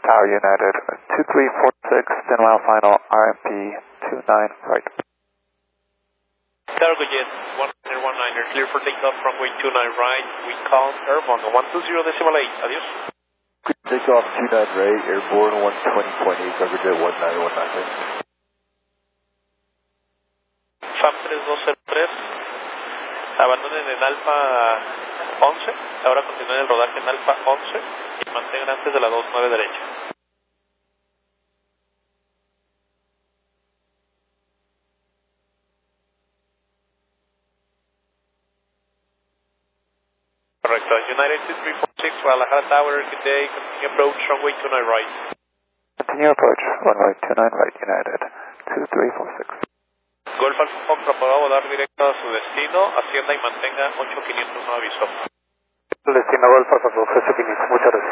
Tower United 2346, Denwell final RMP 29 right. Cargo Jet 1919er, clear for takeoff from runway 29 right, we count airborne 120.8, adiós. Takeoff 29 right, airborne 120.8, Cargo Jet 1919. FAM 3203, abandonen en Alfa 11, ahora continúen el rodaje en Alfa 11 y mantengan antes de la 29 derecha. Correcto, United 2346, Guadalajara Tower, good day, continue approach, runway 29 right. Continue approach, runway 29 right, United 2346. Golf Alpha Fox, aprobado volar directo a su destino, ascienda y mantenga 8501 aviso. El destino Golf Alpha Fox 8500, muchas gracias.